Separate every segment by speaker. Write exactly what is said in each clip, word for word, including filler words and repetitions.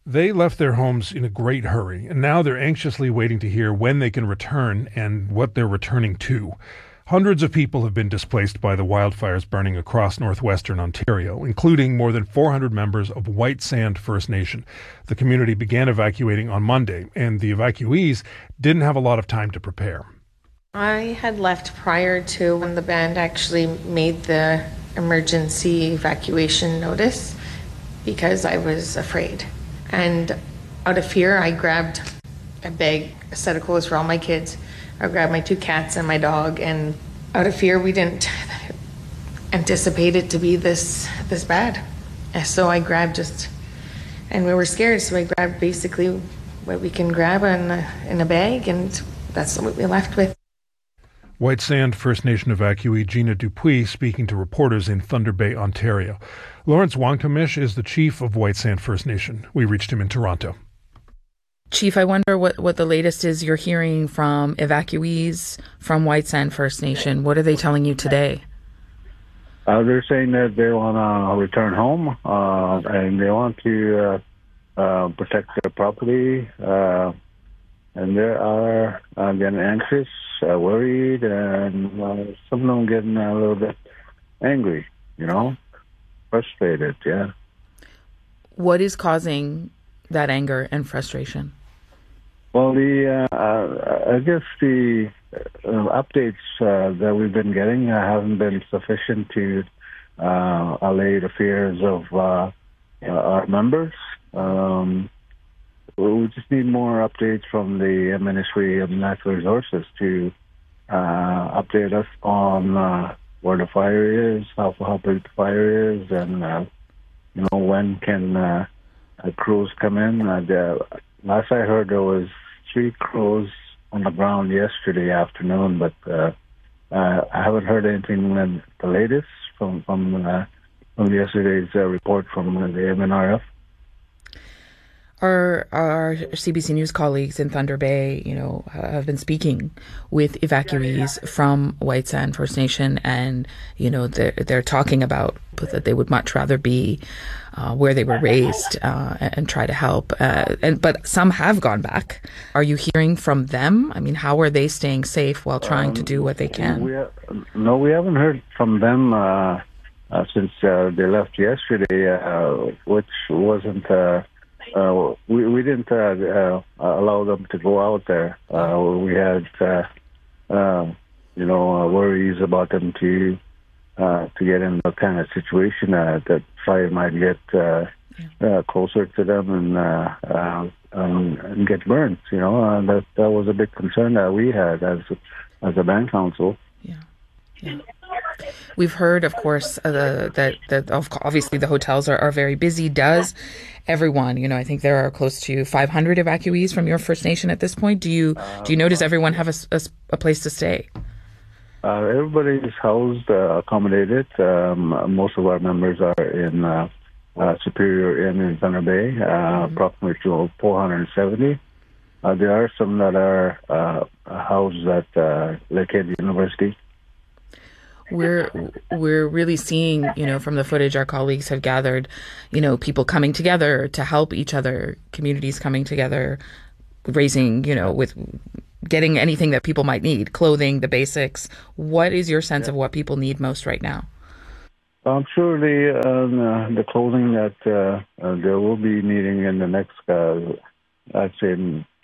Speaker 1: They left their homes in a great hurry, and now they're anxiously waiting to hear when they can return and what they're returning to. Hundreds of people have been displaced by the wildfires burning across northwestern Ontario, including more than four hundred members of White Sand First Nation. The community began evacuating on Monday, and the evacuees didn't have a lot of time to prepare.
Speaker 2: I had left prior to when the band actually made the emergency evacuation notice because I was afraid. And out of fear, I grabbed a bag, a set of clothes for all my kids. I grabbed my two cats and my dog, and out of fear, we didn't anticipate it to be this this bad. And so I grabbed just, and we were scared, so I grabbed basically what we can grab in a, in a bag, and that's what we left with.
Speaker 1: White Sand First Nation evacuee Gina Dupuis speaking to reporters in Thunder Bay, Ontario. Lawrence Wongkamish is the chief of White Sand First Nation. We reached him in Toronto.
Speaker 3: Chief, I wonder what, what the latest is you're hearing from evacuees from White Sand First Nation. What are they telling you today?
Speaker 4: Uh, they're saying that they want to return home uh, and they want to uh, uh, protect their property. Uh, and they are uh, getting anxious, uh, worried, and uh, some of them getting a little bit angry, you know, frustrated, yeah.
Speaker 3: What is causing that anger and frustration?
Speaker 4: Well, the uh, uh, I guess the uh, updates uh, that we've been getting uh, haven't been sufficient to uh, allay the fears of uh, uh, our members. Um, we just need more updates from the Ministry of Natural Resources to uh, update us on uh, where the fire is, how how big the fire is, and uh, you know when can uh, uh, crews come in. Uh, the, last I heard, there was three crews on the ground yesterday afternoon, but uh, uh, I haven't heard anything uh, the latest from from, uh, from yesterday's uh, report from uh, the M N R F.
Speaker 3: Our, our C B C News colleagues in Thunder Bay, you know, have been speaking with evacuees from White Sand First Nation, and you know they're they're talking about that they would much rather be uh, where they were raised uh, and try to help. Uh, and but some have gone back. Are you hearing from them? I mean, how are they staying safe while trying um, to do what they can?
Speaker 4: We ha- no, we haven't heard from them uh, uh, since uh, they left yesterday, uh, which wasn't. Uh, Uh, we, we didn't uh, uh, allow them to go out there. Uh, we had, uh, uh, you know, uh, worries about them to uh, to get in a kind of situation uh, that fire might get uh, uh, closer to them and, uh, uh, um, and get burned. You know, uh, that that was a big concern that we had as as a band council.
Speaker 3: Yeah. Yeah. We've heard, of course, uh, that that obviously the hotels are, are very busy. Does everyone, you know, I think there are close to five hundred evacuees from your First Nation at this point. Do you do you know, does everyone have a, a, a place to stay?
Speaker 4: Uh, everybody is housed, uh, accommodated. Um, most of our members are in uh, uh, Superior Inn in Thunder Bay, uh, mm-hmm. approximately four hundred seventy. Uh, there are some that are uh, housed at uh, Lakehead University.
Speaker 3: We're we're really seeing, you know, from the footage our colleagues have gathered, you know, people coming together to help each other, communities coming together, raising, you know, with getting anything that people might need, clothing, the basics. What is your sense yeah. of what people need most right now?
Speaker 4: I'm sure the uh, the clothing that uh, uh, they will be needing in the next, uh, I'd say,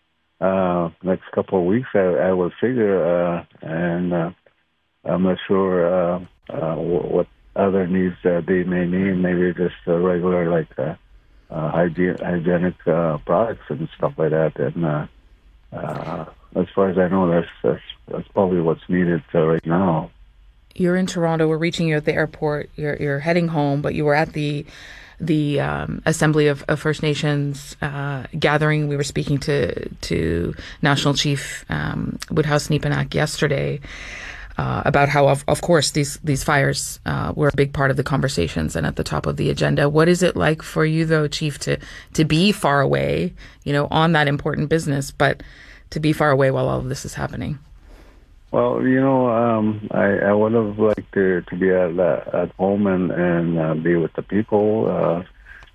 Speaker 4: uh, next couple of weeks, I, I will figure, uh, and. Uh, I'm not sure uh, uh, what other needs uh, they may need. Maybe just uh, regular, like uh, uh, hygiene, hygienic uh, products and stuff like that. And uh, uh, as far as I know, that's that's, that's probably what's needed uh, right now.
Speaker 3: You're in Toronto. We're reaching you at the airport. You're you're heading home, but you were at the the um, Assembly of, of First Nations uh, gathering. We were speaking to to National Chief um, Woodhouse Neepanak yesterday. Uh, about how, of, of course, these these fires uh, were a big part of the conversations and at the top of the agenda. What is it like for you, though, Chief, to to be far away, you know, on that important business, but to be far away while all of this is happening?
Speaker 4: Well, you know, um, I, I would have liked to, to be at, at home and, and uh, be with the people. Uh,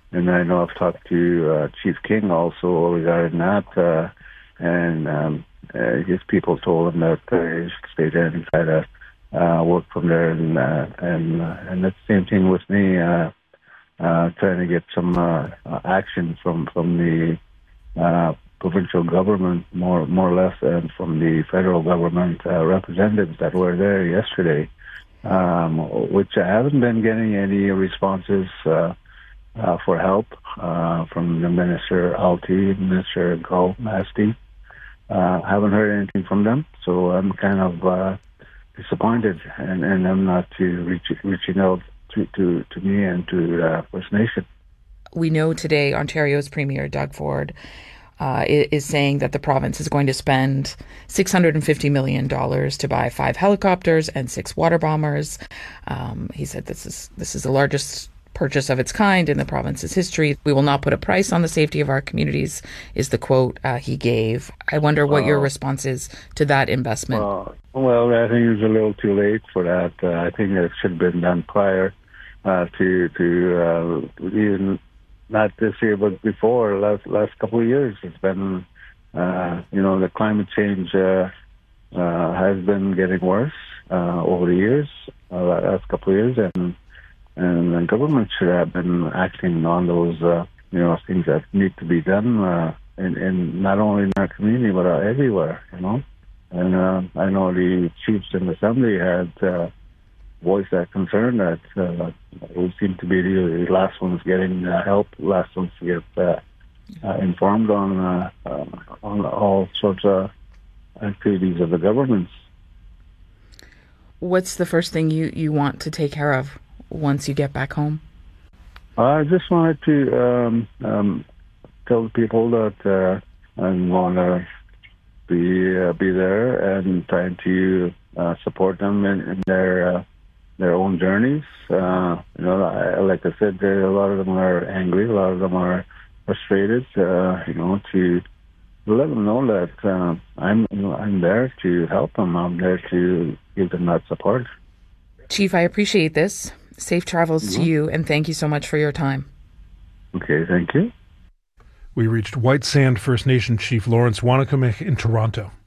Speaker 4: and I know I've talked to uh, Chief King also regarding that, uh, and um, uh, his people told him that uh, he should stay there and try to uh, work from there, and uh, and uh, and that's the same thing with me, uh, uh, trying to get some uh, action from from the uh, provincial government, more more or less, and from the federal government uh, representatives that were there yesterday, um, which I haven't been getting any responses uh, uh, for help uh, from the Minister Alty, Minister Gulmasti. Uh, haven't heard anything from them, so I'm kind of uh, disappointed, and, and I'm not to reach, reaching out to, to, to me and to uh, First Nation.
Speaker 3: We know today Ontario's Premier Doug Ford uh, is saying that the province is going to spend six hundred fifty million dollars to buy five helicopters and six water bombers. Um, he said this is this is the largest purchase of its kind in the province's history. We will not put a price on the safety of our communities, is the quote uh, he gave. I wonder what uh, your response is to that investment.
Speaker 4: Uh, well, I think it's a little too late for that. Uh, I think that it should have been done prior uh, to to uh, even not this year, but before, last last couple of years. It's been, uh, you know, the climate change uh, uh, has been getting worse uh, over the years, uh, last couple of years, and and the government should have been acting on those, uh, you know, things that need to be done, uh, in, in not only in our community but uh, everywhere, you know. And uh, I know the chiefs in the assembly had uh, voiced that concern that uh, we seem to be the last ones getting uh, help, last ones to get uh, uh, informed on uh, uh, on all sorts of activities of the governments.
Speaker 3: What's the first thing you, you want to take care of once you get back home?
Speaker 4: I just wanted to um, um, tell the people that uh, I'm going to be uh, be there and trying to uh, support them in, in their uh, their own journeys. Uh, you know, I, like I said, there, a lot of them are angry, a lot of them are frustrated. Uh, you know, to let them know that uh, I'm you know, I'm there to help them. I'm there to give them that support.
Speaker 3: Chief, I appreciate this. Safe travels mm-hmm. to you, and thank you so much for your time.
Speaker 4: Okay, thank you.
Speaker 1: We reached White Sand First Nation Chief Lawrence Wannacumich in Toronto.